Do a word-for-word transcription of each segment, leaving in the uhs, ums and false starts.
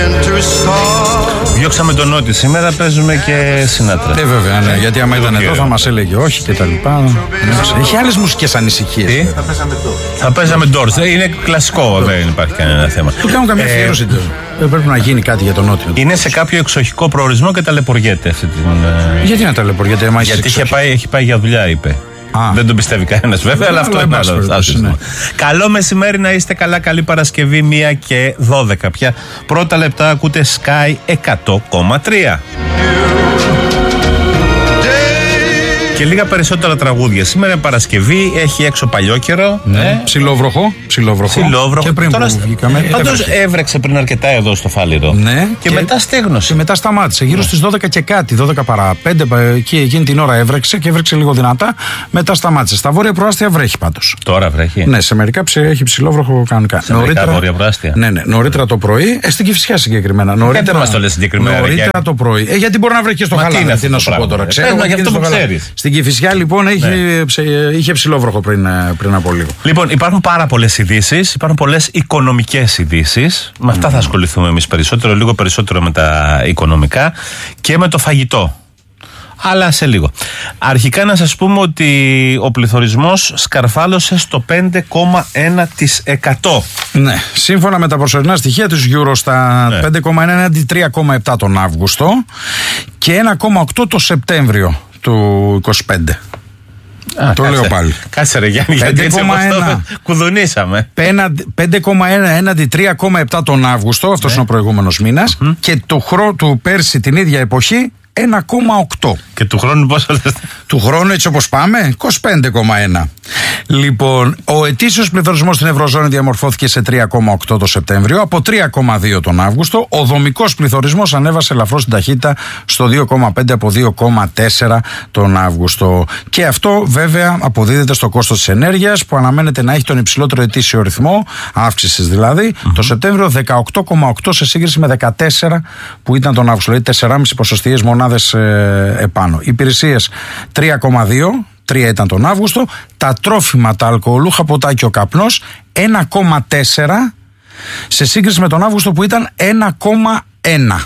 Διώξαμε τον Νότι σήμερα, παίζουμε και Σινάτρα. Ε, βέβαια, ναι, γιατί άμα ήταν εδώ θα μας έλεγε όχι και τα λοιπά. Έχει άλλες μουσικές ανησυχίες. Τι? Θα παίζαμε Doors. Είναι κλασικό, δεν υπάρχει κανένα θέμα. Του κάνουν καμία αφιέρωση. Δεν πρέπει να γίνει κάτι για τον Νότι. Είναι σε κάποιο εξοχικό προορισμό και ταλαιπωριέται αυτή την. Γιατί να ταλαιπωριέται, άμα γιατί είχε πάει, έχει πάει για δουλειά, είπε. Α. Δεν τον πιστεύει κανένας βέβαια, αλλά αυτό είναι άλλο. Ναι. Καλό μεσημέρι να είστε καλά, καλή Παρασκευή, μία και δώδεκα πια. Πρώτα λεπτά ακούτε Sky εκατό κόμμα τρία. Και λίγα περισσότερα τραγούδια. Σήμερα είναι Παρασκευή, έχει έξω παλιό καιρό. Ναι. Ε? Ψιλόβροχο. Ψιλόβροχο. Ψιλόβροχο. Και πριν τώρα που βγήκαμε. Πάντως έβρεξε. έβρεξε πριν αρκετά εδώ στο Φάληρο. Ναι. Και, και μετά στέγνωσε. Και μετά σταμάτησε. Γύρω στις δώδεκα και κάτι, δώδεκα παρά πέντε, εκεί εκείνη την ώρα έβρεξε και έβρεξε λίγο δυνατά. Μετά σταμάτησε. Στα βόρεια προάστια βρέχει πάντως. Τώρα βρέχει. Ναι, σε μερικά ψε, έχει ψιλόβροχο κανονικά. Σε μερικά βόρεια προάστια. Ναι, ναι, νωρίτερα το πρωί. Ε, στην Κηφισιά συγκεκριμένα. Νωρίτερα, γιατί μας το λες συγκεκριμένα. Νωρίτερα το πρωί. Ε, γιατί μπορεί να βρέχει στο χαλάρι. Τι να σου πω τώρα. Στην Κηφισιά λοιπόν Είχε, ναι. είχε ψηλόβροχο πριν, πριν από λίγο. Λοιπόν, υπάρχουν πάρα πολλές ειδήσεις, υπάρχουν πολλές οικονομικές ειδήσεις. Με αυτά mm. θα ασχοληθούμε εμείς περισσότερο, λίγο περισσότερο με τα οικονομικά και με το φαγητό. Αλλά σε λίγο. Αρχικά να σας πούμε ότι ο πληθωρισμός σκαρφάλωσε στο πέντε κόμμα ένα τοις εκατό. Ναι, σύμφωνα με τα προσωρινά στοιχεία της Eurostat, ναι. πέντε κόμμα ένα έναντι τρία κόμμα επτά τον Αύγουστο και ένα κόμμα οκτώ το Σεπτέμβριο του είκοσι πέντε. Α, το κάτσε, λέω πάλι. Κάτσε ρε Γιάννη, γιατί έτσι όπως το κουδουνίσαμε. πέντε κόμμα ένα έναντι τρία κόμμα επτά τον Αύγουστο, αυτός ναι. είναι ο προηγούμενος μήνας, mm-hmm. και το χρόνο του πέρσι την ίδια εποχή ένα κόμμα οκτώ. Και του χρόνου πόσο λες? Του χρόνου έτσι όπως πάμε είκοσι πέντε κόμμα ένα. Λοιπόν, ο ετήσιος πληθωρισμός στην Ευρωζώνη διαμορφώθηκε σε τρία κόμμα οκτώ το Σεπτέμβριο, από τρία κόμμα δύο τον Αύγουστο. Ο δομικός πληθωρισμός ανέβασε ελαφρώς την ταχύτητα στο δύο κόμμα πέντε από δύο κόμμα τέσσερα τον Αύγουστο. Και αυτό βέβαια αποδίδεται στο κόστος της ενέργειας που αναμένεται να έχει τον υψηλότερο ετήσιο ρυθμό, αύξησης δηλαδή, mm-hmm. το Σεπτέμβριο δεκαοκτώ κόμμα οκτώ σε σύγκριση με δεκατέσσερα που ήταν τον Αύγουστο, δηλαδή τέσσερα κόμμα πέντε ποσοστιαίες μονάδες ε, επάνω. Υπηρεσίες τρία κόμμα δύο, τρία ήταν τον Αύγουστο. Τα τρόφιμα, τα αλκοολούχα ποτά και ο καπνός ένα κόμμα τέσσερα σε σύγκριση με τον Αύγουστο που ήταν ένα κόμμα ένα.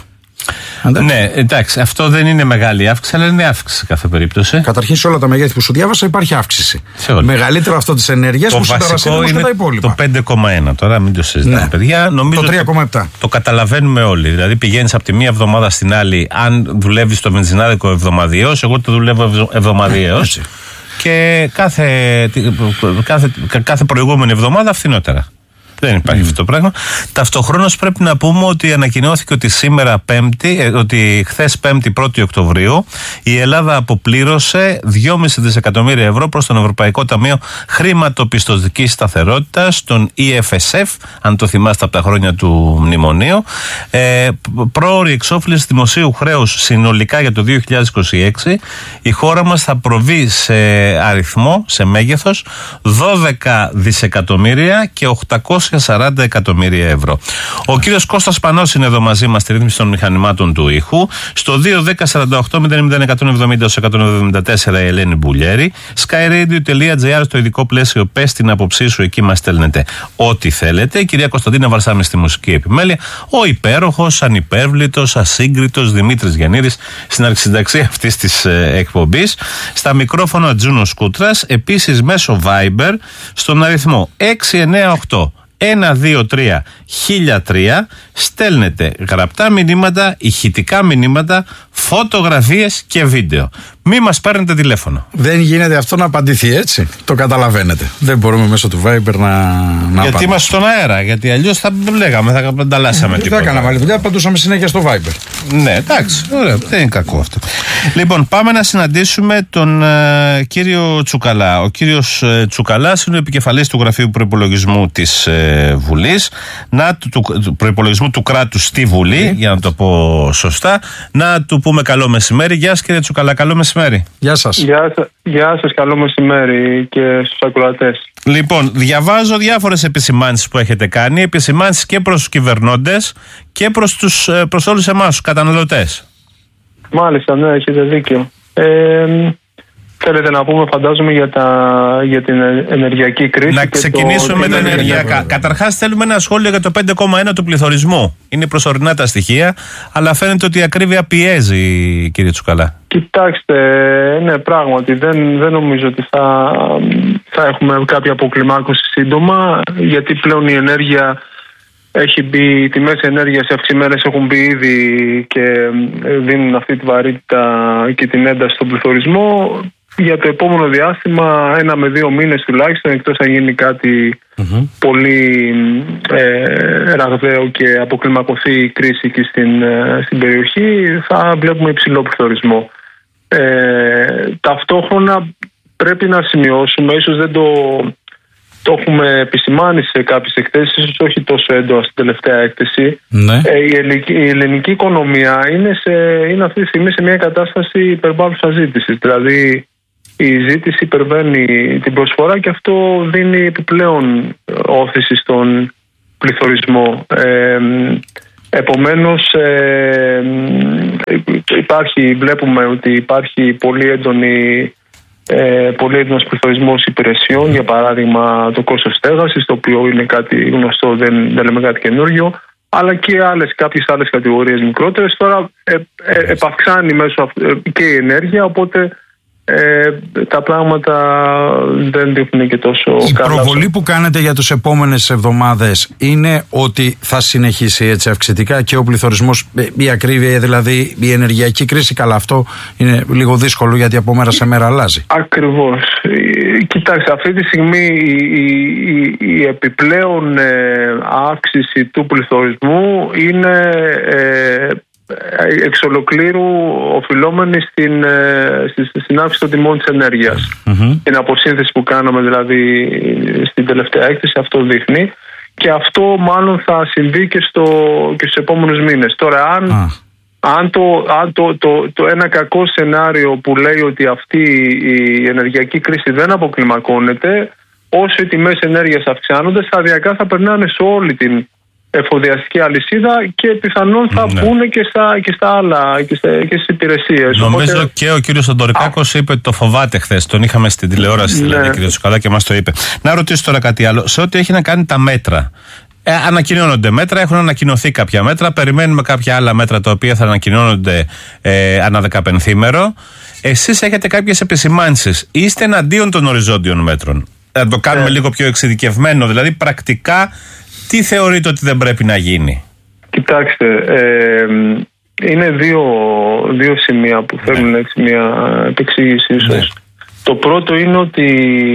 Ναι, εντάξει, αυτό δεν είναι μεγάλη αύξηση, αλλά είναι αύξηση σε κάθε περίπτωση. Καταρχήν σε όλα τα μεγέθη που σου διάβασα υπάρχει αύξηση. Μεγαλύτερο αυτό της ενέργειας που συμπαρασύρει και τα υπόλοιπα. Το πέντε κόμμα ένα, τώρα μην το συζητάμε, ναι. παιδιά. Νομίζω το τρία κόμμα επτά. Το, το καταλαβαίνουμε όλοι. Δηλαδή πηγαίνεις από τη μία εβδομάδα στην άλλη, αν δουλεύεις το βενζινάδικο εβδομαδιαίως, εγώ το δουλεύω εβδομαδιαίως. Και κάθε, κάθε, κάθε προηγούμενη εβδομάδα φθηνότερα. Δεν υπάρχει mm. αυτό το πράγμα. Ταυτοχρόνως πρέπει να πούμε ότι ανακοινώθηκε ότι σήμερα Πέμπτη, ότι χθες Πέμπτη πρώτη Οκτωβρίου, η Ελλάδα αποπλήρωσε δυόμισι δισεκατομμύρια ευρώ προς τον Ευρωπαϊκό Ταμείο Χρηματοπιστωτικής Σταθερότητας, τον ι εφ ες εφ, αν το θυμάστε από τα χρόνια του μνημονίου. Ε, πρόωρη εξόφληση δημοσίου χρέους συνολικά για το δύο χιλιάδες είκοσι έξι. Η χώρα μας θα προβεί σε αριθμό, σε μέγεθος, δώδεκα δισεκατομμύρια και οκτακόσια σαράντα εκατομμύρια ευρώ. Ο κύριος Κώστας Πανός είναι εδώ μαζί μας στη ρύθμιση των μηχανημάτων του ήχου. Στο δύο δέκα σαράντα οκτώ μηδέν μηδέν εκατόν εβδομήντα εκατόν εβδομήντα τέσσερα η Ελένη Μπουλιέρη. skyradio τελεία τζι άρ στο ειδικό πλαίσιο. Πες την άποψή σου, εκεί μας στέλνετε ό,τι θέλετε. Η κυρία Κωνσταντίνα Βαρσάμι στη μουσική επιμέλεια. Ο υπέροχος, ανυπέρβλητος, ασύγκριτος Δημήτρης Γιαννίδης στην αρχισυνταξία αυτής της ε, εκπομπής. Στα μικρόφωνα Τζούνο Σκούτρας. Επίσης μέσω Viber στον αριθμό έξι εννιά οκτώ ένα δύο τρία χίλια τρία στέλνετε γραπτά μηνύματα, ηχητικά μηνύματα, φωτογραφίες και βίντεο. Μη μας παίρνετε τηλέφωνο. Δεν γίνεται αυτό να απαντηθεί έτσι. Το καταλαβαίνετε. Δεν μπορούμε μέσω του Viber να, να γιατί είμαστε στον αέρα. Γιατί αλλιώς θα λέγαμε, θα ανταλλάσσαμε τίποτα. Δεν έκαναμε άλλη δουλειά, απαντούσαμε συνέχεια στο Viber. Ναι, εντάξει, ωραία, δεν είναι κακό αυτό. Λοιπόν, πάμε να συναντήσουμε τον uh, κύριο Τσουκαλά. Ο κύριος uh, Τσουκαλάς είναι ο επικεφαλής του Γραφείου Προϋπολογισμού της uh, Βουλής, να, του, του προϋπολογισμού του κράτους στη Βουλή, mm. για να το πω σωστά. Να του πούμε καλό μεσημέρι. Γεια σας κύριε Τσουκαλά, καλό μεσημέρι. Γεια σας. Γεια, γεια σας, καλό μεσημέρι και στους ακροατές. Λοιπόν, διαβάζω διάφορες επισημάνσεις που έχετε κάνει, επισημάνσεις και προς τους κυβερνώντες και προς, τους, προς όλους εμάς τους καταναλωτές. Μάλιστα, ναι, έχετε δίκιο. Ε, Θέλετε να πούμε, φαντάζομαι, για, τα, για την ενεργειακή κρίση. Να ξεκινήσουμε με τα ενεργειακά. Καταρχάς, θέλουμε ένα σχόλιο για το πέντε κόμμα ένα του πληθωρισμού. Είναι προσωρινά τα στοιχεία, αλλά φαίνεται ότι η ακρίβεια πιέζει, κύριε Τσουκαλά. Κοιτάξτε, ναι, πράγματι, δεν, δεν νομίζω ότι θα, θα έχουμε κάποια αποκλιμάκωση σύντομα, γιατί πλέον η ενέργεια έχει μπει, οι τιμές ενέργειας αυξημένες έχουν μπει ήδη και δίνουν αυτή τη βαρύτητα και την ένταση στον πληθωρισμό. Για το επόμενο διάστημα, ένα με δύο μήνες τουλάχιστον, εκτός αν γίνει κάτι mm-hmm. πολύ ε, ραγδαίο και αποκλιμακωθεί η κρίση και στην, ε, στην περιοχή, θα βλέπουμε υψηλό πληθωρισμό. Ε, ταυτόχρονα πρέπει να σημειώσουμε, ίσως δεν το, το έχουμε επισημάνει σε κάποιες εκθέσεις, ίσως όχι τόσο έντονα στην τελευταία έκθεση. Ναι. Ε, η, ελληνική, η ελληνική οικονομία είναι, σε, είναι αυτή τη στιγμή σε μια κατάσταση υπερβάλλουσας ζήτησης. Δηλαδή η ζήτηση υπερβαίνει την προσφορά και αυτό δίνει επιπλέον όθηση στον πληθωρισμό. Ε, επομένως ε, υπάρχει, βλέπουμε ότι υπάρχει πολύ έντονη ε, πολύ έντονος πληθωρισμός υπηρεσιών, για παράδειγμα το κόστος στέγασης, το οποίο είναι κάτι γνωστό, δεν, δεν λέμε κάτι καινούριο, αλλά και άλλες, κάποιες άλλες κατηγορίες μικρότερες. Τώρα ε, ε, επαυξάνει μέσω ε, και η ενέργεια, οπότε Ε, τα πράγματα δεν δείχνουν και τόσο η καλά. Η προβολή που κάνετε για τις επόμενες εβδομάδες είναι ότι θα συνεχίσει έτσι αυξητικά και ο πληθωρισμός, η ακρίβεια, δηλαδή η ενεργειακή κρίση? Καλά, αυτό είναι λίγο δύσκολο γιατί από μέρα σε μέρα αλλάζει. Ακριβώς. Κοιτάξτε, αυτή τη στιγμή η, η, η επιπλέον ε, αύξηση του πληθωρισμού είναι ε, εξ ολοκλήρου οφειλόμενη στην, στην, στην αύξηση των τιμών της ενέργειας. Mm-hmm. Την αποσύνθεση που κάναμε δηλαδή στην τελευταία έκθεση αυτό δείχνει, και αυτό μάλλον θα συμβεί και, στο, και στους επόμενους μήνες. Τώρα αν, ah. αν, το, αν το, το, το ένα κακό σενάριο που λέει ότι αυτή η ενεργειακή κρίση δεν αποκλιμακώνεται, όσο οι τιμές ενέργειας αυξάνονται, σταδιακά θα περνάνε σε όλη την εφοδιαστική αλυσίδα και πιθανόν θα ναι. μπουν και στα, και στα άλλα και, στα, και στις υπηρεσίες. Νομίζω Οπότε... και ο κύριος Θοδωρικάκος είπε ότι το φοβάται χθες. Τον είχαμε στην τηλεόραση, ναι. δηλαδή, κύριε Τσουκαλά, και μας το είπε. Να ρωτήσω τώρα κάτι άλλο. Σε ό,τι έχει να κάνει τα μέτρα. Ε, ανακοινώνονται μέτρα, έχουν ανακοινωθεί κάποια μέτρα. Περιμένουμε κάποια άλλα μέτρα τα οποία θα ανακοινώνονται ε, ανά δεκαπενθήμερο. Εσείς έχετε κάποιες επισημάνσεις. Είστε εναντίον των οριζόντιων μέτρων? Να το κάνουμε ε. λίγο πιο εξειδικευμένο, δηλαδή πρακτικά. Τι θεωρείτε ότι δεν πρέπει να γίνει? Κοιτάξτε, ε, είναι δύο, δύο σημεία που θέλουν ναι. έτσι μια επεξήγηση ίσως. Ναι. Το πρώτο είναι ότι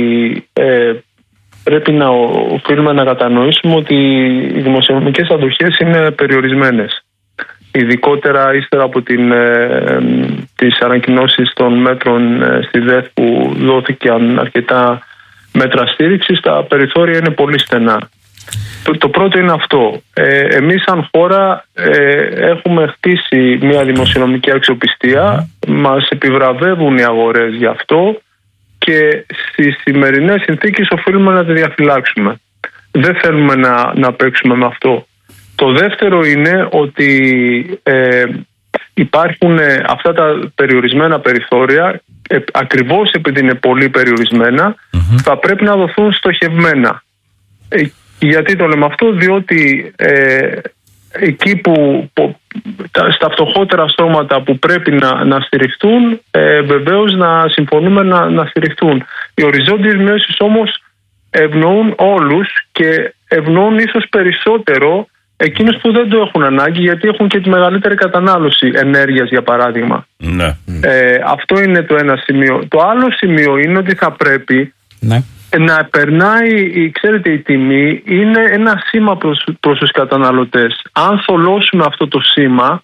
ε, πρέπει να οφείλουμε να κατανοήσουμε ότι οι δημοσιονομικές αντοχές είναι περιορισμένες. Ειδικότερα ύστερα από την, ε, τις ανακοινώσεις των μέτρων ε, στη ΔΕΘ που δόθηκαν αρκετά μέτρα στήριξης, τα περιθώρια είναι πολύ στενά. Το, το πρώτο είναι αυτό. Ε, εμείς σαν χώρα ε, έχουμε χτίσει μια δημοσιονομική αξιοπιστία, μας επιβραβεύουν οι αγορές γι' αυτό και στις σημερινές συνθήκες οφείλουμε να τη διαφυλάξουμε. Δεν θέλουμε να, να παίξουμε με αυτό. Το δεύτερο είναι ότι ε, υπάρχουν αυτά τα περιορισμένα περιθώρια, ε, ακριβώς επειδή είναι πολύ περιορισμένα, mm-hmm. θα πρέπει να δοθούν στοχευμένα. Ε, Γιατί το λέμε αυτό? Διότι ε, εκεί που, που τα, στα φτωχότερα στρώματα που πρέπει να, να στηριχτούν, ε, βεβαίως να συμφωνούμε να, να στηριχτούν. Οι οριζόντιες μειώσεις όμως ευνοούν όλους και ευνοούν ίσως περισσότερο εκείνους που δεν το έχουν ανάγκη, γιατί έχουν και τη μεγαλύτερη κατανάλωση ενέργειας, για παράδειγμα. Ναι. Ε, αυτό είναι το ένα σημείο. Το άλλο σημείο είναι ότι θα πρέπει ναι. να περνάει, ξέρετε, η τιμή είναι ένα σήμα προς, προς τους καταναλωτές. Αν θολώσουμε αυτό το σήμα,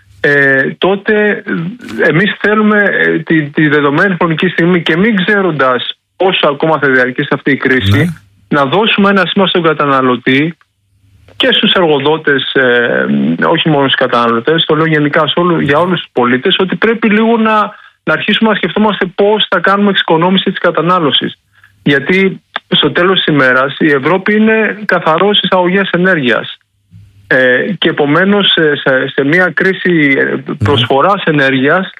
ε, τότε εμείς θέλουμε ε, τη, τη δεδομένη χρονική στιγμή, και μην ξέροντας πόσο ακόμα θα διαρκήσει αυτή η κρίση, ναι. να δώσουμε ένα σήμα στον καταναλωτή και στους εργοδότες, ε, όχι μόνο στους καταναλωτές, το λέω γενικά σε όλου, για όλους τους πολίτες, ότι πρέπει λίγο να, να αρχίσουμε να σκεφτόμαστε πώς θα κάνουμε εξοικονόμηση της κατανάλωσης. Γιατί στο τέλος της ημέρας η Ευρώπη είναι καθαρός εισαγωγέας ενέργειας. Ε, και επομένως σε, σε, σε μια κρίση προσφοράς ενέργειας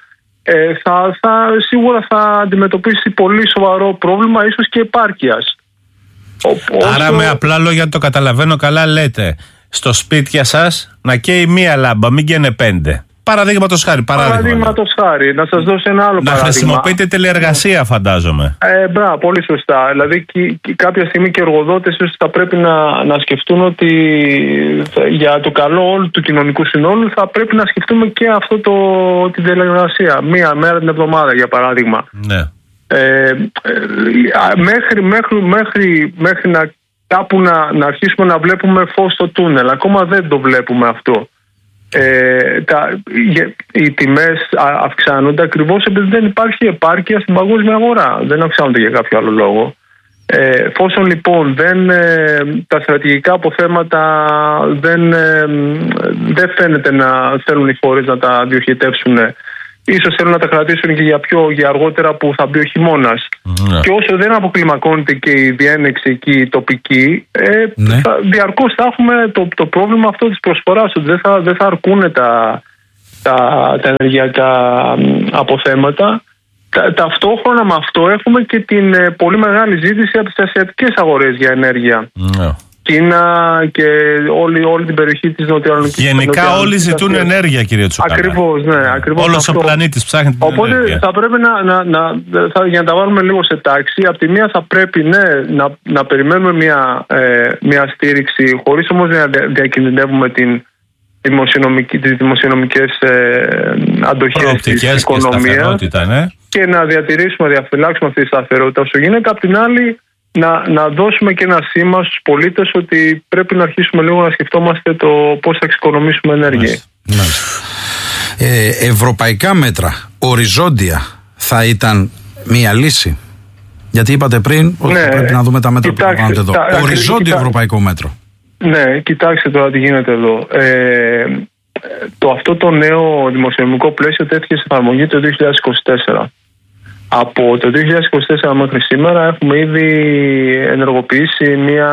ε, θα, θα, σίγουρα θα αντιμετωπίσει πολύ σοβαρό πρόβλημα, ίσως και επάρκειας. Άρα όσο... με απλά λόγια το καταλαβαίνω καλά, λέτε στο σπίτια σας να καίει μία λάμπα, μην καίνε πέντε. Παραδείγματος χάρη. Παραδείγματος χάρη. Να σας δώσω ένα άλλο να παράδειγμα. Να χρησιμοποιείτε τηλεεργασία, φαντάζομαι. Ε, μπράβο, πολύ σωστά. Δηλαδή, και, και κάποια στιγμή και οι εργοδότες θα πρέπει να, να σκεφτούν ότι για το καλό όλου του κοινωνικού συνόλου θα πρέπει να σκεφτούμε και αυτό το, την τηλεεργασία. Μία μέρα την εβδομάδα, για παράδειγμα. Ναι. Ε, μέχρι, μέχρι, μέχρι, μέχρι να κάπου να, να αρχίσουμε να βλέπουμε φως στο τούνελ. Ακόμα δεν το βλέπουμε αυτό. Ε, τα, οι τιμές αυξάνονται ακριβώς επειδή δεν υπάρχει επάρκεια στην παγκόσμια αγορά. Δεν αυξάνονται για κάποιο άλλο λόγο. Ε, εφόσον λοιπόν δεν, ε, τα στρατηγικά αποθέματα δεν, ε, δεν φαίνεται να θέλουν οι φορείς να τα διοχετεύσουν, ίσως θέλουν να τα κρατήσουν και για, πιο, για αργότερα που θα μπει ο χειμώνας. Ναι. Και όσο δεν αποκλιμακώνεται και η διένεξη εκεί η τοπική, ε, ναι. θα, διαρκώς θα έχουμε το, το πρόβλημα αυτό της προσφοράς, ότι δεν θα, δεν θα αρκούν τα, τα, τα ενεργειακά αποθέματα. Τα, ταυτόχρονα με αυτό έχουμε και την ε, πολύ μεγάλη ζήτηση από τις ασιατικές αγορές για ενέργεια. Ναι. Κίνα και όλη, όλη την περιοχή της Νοτιοανατολικής. Γενικά όλοι ζητούν ενέργεια, κύριε Τσουκαλά. Ακριβώς, ναι. Ακριβώς. Όλος ο πλανήτης ψάχνει την Οπότε ενέργεια. Οπότε θα πρέπει να, να, να, θα, για να τα βάλουμε λίγο σε τάξη, από τη μία θα πρέπει ναι, να, να περιμένουμε μια, ε, μια στήριξη, χωρίς όμως να διακινδυνεύουμε την δημοσιονομική, τις δημοσιονομικές ε, αντοχές της οικονομίας και, ναι. και να διατηρήσουμε, να διαφυλάξουμε αυτή τη σταθερότητα όσο γίνεται. Απ' την άλλη, Να, να δώσουμε και ένα σήμα στους πολίτες ότι πρέπει να αρχίσουμε λίγο να σκεφτόμαστε το πώς θα εξοικονομήσουμε ενέργεια. Ε, ευρωπαϊκά μέτρα, οριζόντια, θα ήταν μία λύση? Γιατί είπατε πριν ότι ναι, πρέπει να δούμε τα μέτρα κοιτάξτε, που κάνετε εδώ. Τα, οριζόντιο κοιτά... ευρωπαϊκό μέτρο. Ναι, κοιτάξτε τώρα τι γίνεται εδώ. Ε, το, αυτό το νέο δημοσιονομικό πλαίσιο τέθηκε σε εφαρμογή το δύο χιλιάδες είκοσι τέσσερα. Από το δύο χιλιάδες είκοσι τέσσερα μέχρι σήμερα έχουμε ήδη ενεργοποιήσει μια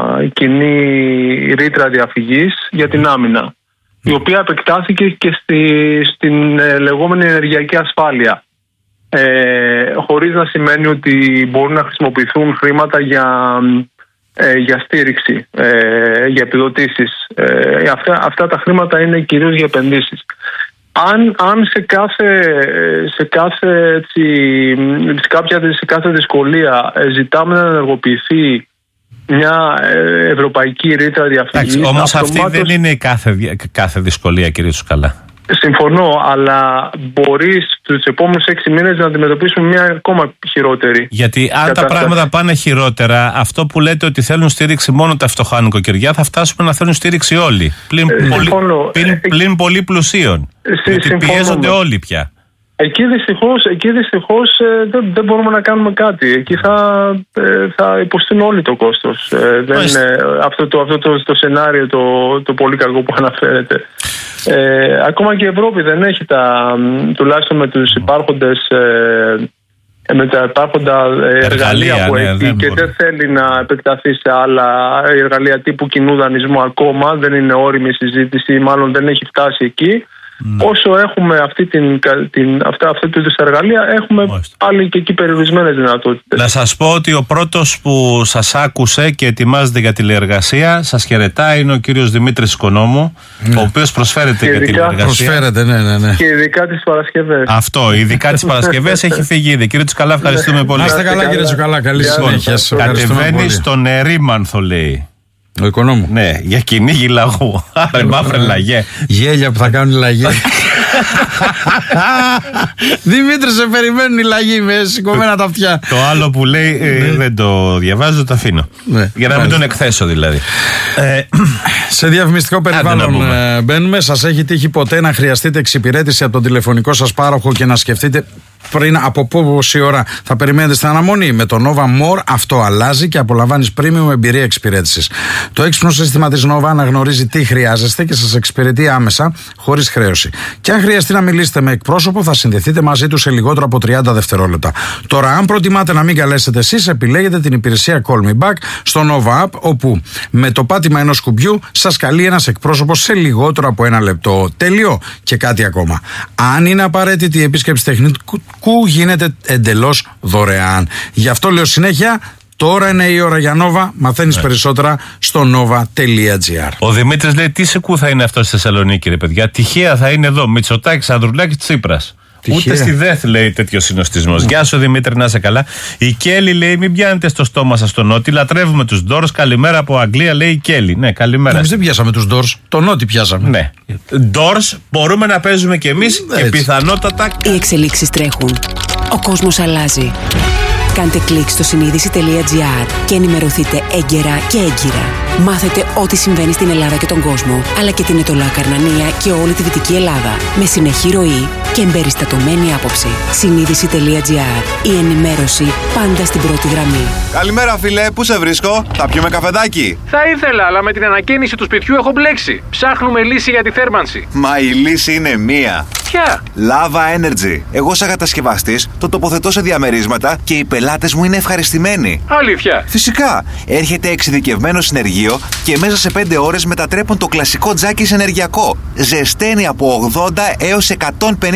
κοινή ρήτρα διαφυγής για την άμυνα, η οποία επεκτάθηκε και στη, στην ε, λεγόμενη ενεργειακή ασφάλεια, ε, χωρίς να σημαίνει ότι μπορούν να χρησιμοποιηθούν χρήματα για, ε, για στήριξη, ε, για επιδοτήσεις. Ε, αυτά, αυτά τα χρήματα είναι κυρίως για επενδύσεις. Αν, αν σε κάθε, σε κάθε, έτσι, σε κάποια, σε κάθε δυσκολία ζητάμε να ενεργοποιηθεί μια ευρωπαϊκή ρήτρα διαφυγής. Όμως αυτή δεν είναι η κάθε, κάθε δυσκολία, κύριε Τσουκαλά. Συμφωνώ, αλλά μπορείς τους επόμενους έξι μήνες να αντιμετωπίσουμε μια ακόμα χειρότερη. Γιατί αν κατάσταση. Τα πράγματα πάνε χειρότερα, αυτό που λέτε ότι θέλουν στήριξη μόνο τα φτωχά νοικοκυριά, θα φτάσουμε να θέλουν στήριξη όλοι. Πλην, ε, πολύ, πλην, πλην πολύ πλουσίων. Ε, γιατί πιέζονται όλοι πια. Εκεί δυστυχώς, εκεί δυστυχώς ε, δεν, δεν μπορούμε να κάνουμε κάτι. Εκεί θα, ε, θα υποστούν όλοι το κόστος. Ε, δεν, ε, αυτό το, αυτό το, το σενάριο το, το πολύ κακό που αναφέρεται. Ε, ακόμα και η Ευρώπη δεν έχει τα, τουλάχιστον με τους υπάρχοντες ε, με τα υπάρχοντα εργαλεία, εργαλεία που ναι, έχει δεν και μπορεί. Δεν θέλει να επεκταθεί σε άλλα εργαλεία τύπου κοινού δανεισμού ακόμα. Δεν είναι όριμη συζήτηση, μάλλον δεν έχει φτάσει εκεί. Mm. Όσο έχουμε αυτή την, την, αυτά, αυτά τις εργαλεία, έχουμε Μάλιστα. πάλι και εκεί περιορισμένες δυνατότητες. Να σας πω ότι ο πρώτος που σας άκουσε και ετοιμάζεται για τηλεεργασία, σας χαιρετάει, είναι ο κύριος Δημήτρης Οικονόμου, mm. ο οποίος προσφέρεται για τηλεεργασία. Προσφέρεται, ναι, ναι, ναι. Και ειδικά τις Παρασκευές. Αυτό, ειδικά τις Παρασκευές έχει φύγει ήδη. Κύριε Τσουκαλά, ευχαριστούμε πολύ. Να είστε καλά, κύριε Τσουκαλά, καλή συνέχεια. Κατεβαίνει στον Ερήμανθο, λέει. Ο Οικονόμου. Ναι, για κυνήγι λαγού. Άρα μαύρε λαγέ. Γέλια που θα κάνουν οι λαγοί. Δημήτρη, σε περιμένουν οι λαγοί με σηκωμένα τα αυτιά. Το άλλο που λέει ε, δεν το διαβάζω, το αφήνω. Ναι, για να μην τον εκθέσω δηλαδή. Ε, σε διαφημιστικό περιβάλλον ε, μπαίνουμε. Σας έχει τύχει ποτέ να χρειαστείτε εξυπηρέτηση από τον τηλεφωνικό σας πάροχο και να σκεφτείτε πριν από πόση ώρα θα περιμένετε στην αναμονή? Με το Nova More αυτό αλλάζει και απολαμβάνεις premium εμπειρία εξυπηρέτησης. Το έξυπνο σύστημα της Nova αναγνωρίζει τι χρειάζεστε και σας εξυπηρετεί άμεσα, χωρίς χρέωση. Και αν χρειαστεί να μιλήσετε με εκπρόσωπο, θα συνδεθείτε μαζί του σε λιγότερο από τριάντα δευτερόλεπτα. Τώρα, αν προτιμάτε να μην καλέσετε εσείς, επιλέγετε την υπηρεσία Call Me Back στο Nova App, όπου με το πάτημα ενός κουμπιού σας καλεί ένας εκπρόσωπος σε λιγότερο από ένα λεπτό. Τέλειο. Και κάτι ακόμα. Αν είναι απαραίτητη η επίσκεψη τεχνικού, γίνεται εντελώς δωρεάν. Γι' αυτό λέω συνέχεια. Τώρα είναι η ώρα για Nova. Μαθαίνεις ναι. περισσότερα στο nova τελεία gr. Ο Δημήτρης λέει: τι σεκού θα είναι αυτό στη Θεσσαλονίκη, ρε παιδιά. Τυχαία θα είναι εδώ. Μητσοτάκης, Ανδρουλάκης, Τσίπρας. Ούτε στη ΔΕΘ λέει τέτοιο συνοστισμός. Mm. Γεια σου Δημήτρη, να είσαι καλά. Η Κέλλη λέει: μην πιάνετε στο στόμα σας τον Νότι. Λατρεύουμε τους Doors. Καλημέρα από Αγγλία, λέει η Κέλλη. Ναι, καλημέρα. Εμείς δεν πιάσαμε τους Doors. Τον Νότι πιάσαμε. Ναι. Doors μπορούμε να παίζουμε κι εμείς και πιθανότατα. Οι εξελίξεις τρέχουν. Ο κόσμος αλλάζει. Κάντε κλικ στο συνείδηση τελεία gr και ενημερωθείτε έγκαιρα και έγκυρα. Μάθετε ό,τι συμβαίνει στην Ελλάδα και τον κόσμο, αλλά και την Ετωλά Καρνανία και όλη τη Δυτική Ελλάδα. Με συνεχή ροή και εμπεριστατωμένη άποψη. συνείδηση τελεία gr. Η ενημέρωση πάντα στην πρώτη γραμμή. Καλημέρα, φίλε, πού σε βρίσκω? Θα πιούμε καφεδάκι? Θα ήθελα, αλλά με την ανακαίνιση του σπιτιού έχω μπλέξει. Ψάχνουμε λύση για τη θέρμανση. Μα η λύση είναι μία. Ποια? Lava Energy. Εγώ, σαν κατασκευαστής, το τοποθετώ σε διαμερίσματα και οι πελάτες μου είναι ευχαριστημένοι. Αλήθεια? Φυσικά. Έρχεται εξειδικευμένο συνεργείο και μέσα σε πέντε ώρες μετατρέπουν το κλασικό τζάκι σε ενεργειακό. Ζεσταίνει από ογδόντα έως εκατόν πενήντα